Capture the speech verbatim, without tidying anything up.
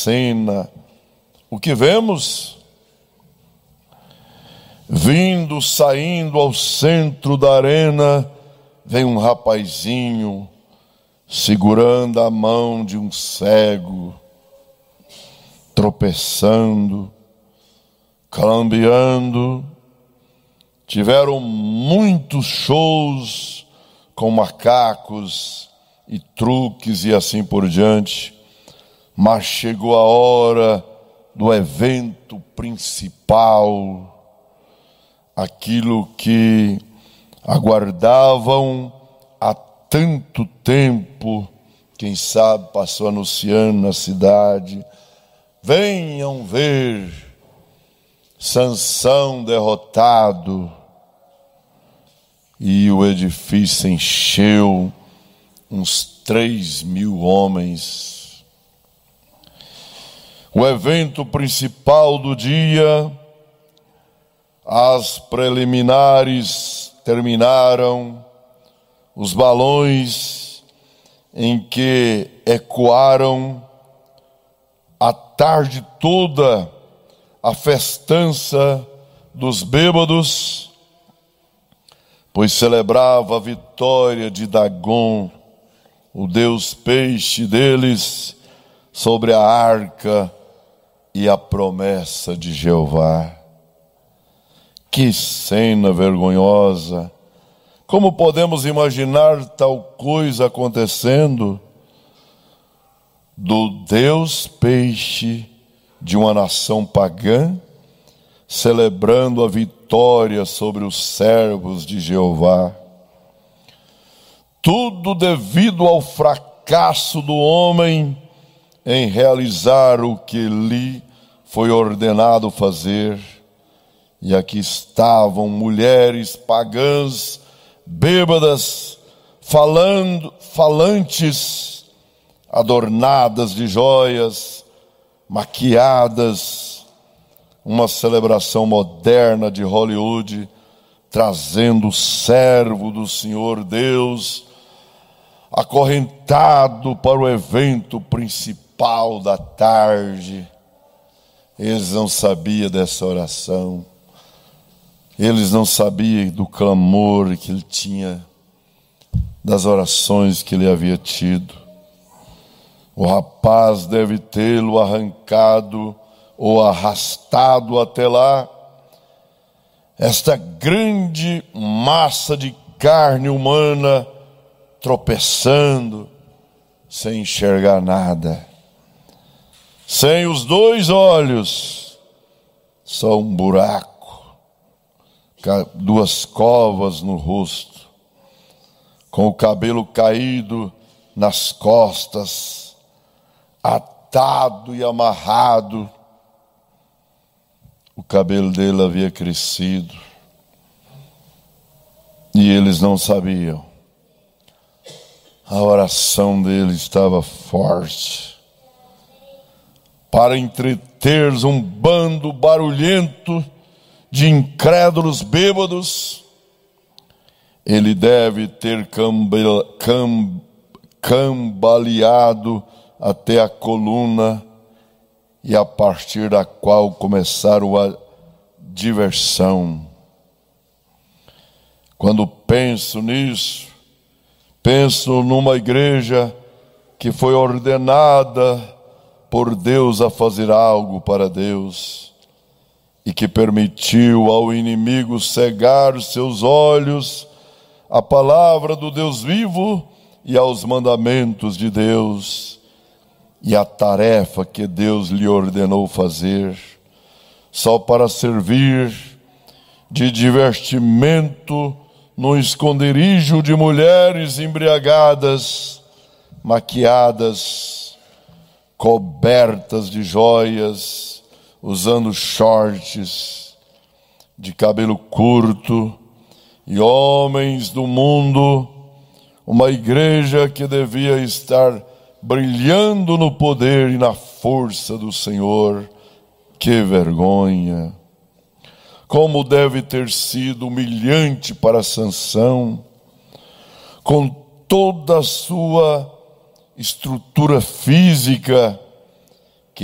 cena, o que vemos? Vindo, saindo ao centro da arena, vem um rapazinho segurando a mão de um cego, tropeçando, clambeando. Tiveram muitos shows com macacos e truques e assim por diante, mas chegou a hora do evento principal, aquilo que aguardavam há tanto tempo, quem sabe passou anunciando na cidade: venham ver Sansão derrotado. E o edifício encheu, uns três mil homens. O evento principal do dia, as preliminares terminaram, os balões em que ecoaram a tarde toda a festança dos bêbados, pois celebrava a vitória de Dagon, o deus peixe deles, sobre a arca e a promessa de Jeová. Que cena vergonhosa! Como podemos imaginar tal coisa acontecendo? Do Deus peixe de uma nação pagã, celebrando a vitória sobre os servos de Jeová. Tudo devido ao fracasso do homem em realizar o que lhe foi ordenado fazer. E aqui estavam mulheres pagãs, bêbadas, falando, falantes, adornadas de joias, maquiadas, uma celebração moderna de Hollywood, trazendo o servo do Senhor Deus, acorrentado para o evento principal da tarde. Eles não sabiam dessa oração. Eles não sabiam do clamor que ele tinha, das orações que ele havia tido. O rapaz deve tê-lo arrancado ou arrastado até lá. Esta grande massa de carne humana tropeçando, sem enxergar nada. Sem os dois olhos, só um buraco. Duas covas no rosto, com o cabelo caído nas costas, atado e amarrado. O cabelo dele havia crescido e eles não sabiam. A oração dele estava forte para entreter um bando barulhento de incrédulos bêbados. Ele deve ter cambale, cam, cambaleado até a coluna, e a partir da qual começaram a diversão. Quando penso nisso, penso numa igreja que foi ordenada por Deus a fazer algo para Deus, e que permitiu ao inimigo cegar os seus olhos à palavra do Deus vivo e aos mandamentos de Deus e à tarefa que Deus lhe ordenou fazer, só para servir de divertimento no esconderijo de mulheres embriagadas, maquiadas, cobertas de joias, usando shorts, de cabelo curto, e homens do mundo, uma igreja que devia estar brilhando no poder e na força do Senhor. Que vergonha! Como deve ter sido humilhante para Sansão, com toda a sua estrutura física,